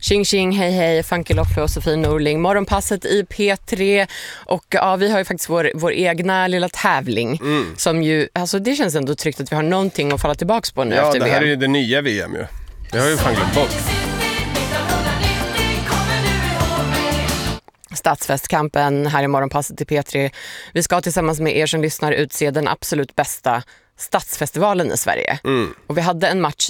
Tjing tjing, hej hej, Funky Loffe och Sofie Norling. Morgonpasset i P3. Och ja, vi har ju faktiskt vår egna lilla tävling. Som ju, alltså det känns ändå tryggt att vi har någonting att falla tillbaka på nu efter VM. Ja, det här är ju det nya VM ju. Det har ju fan glömt bort. Stadsfestkampen här i Morgonpasset i P3. Vi ska tillsammans med er som lyssnar utse den absolut bästa stadsfestivalen i Sverige. Och vi hade en match